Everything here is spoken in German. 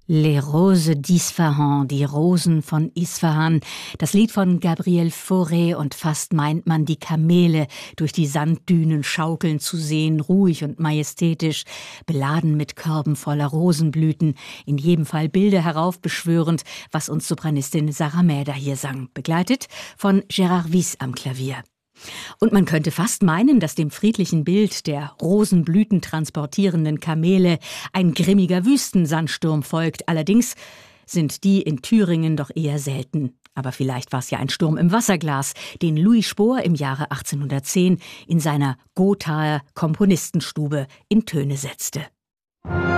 Les Roses d'Isfahan, die Rosen von Isfahan. Das Lied von Gabriel Fauré, und fast meint man, die Kamele durch die Sanddünen schaukeln zu sehen, ruhig und majestätisch, beladen mit Körben voller Rosenblüten, in jedem Fall Bilder heraufbeschwörend, was uns Sopranistin Sarah Mäder hier sang, begleitet von Gérard Wyss am Klavier. Und man könnte fast meinen, dass dem friedlichen Bild der Rosenblüten transportierenden Kamele ein grimmiger Wüstensandsturm folgt. Allerdings sind die in Thüringen doch eher selten. Aber vielleicht war es ja ein Sturm im Wasserglas, den Louis Spohr im Jahre 1810 in seiner Gothaer Komponistenstube in Töne setzte.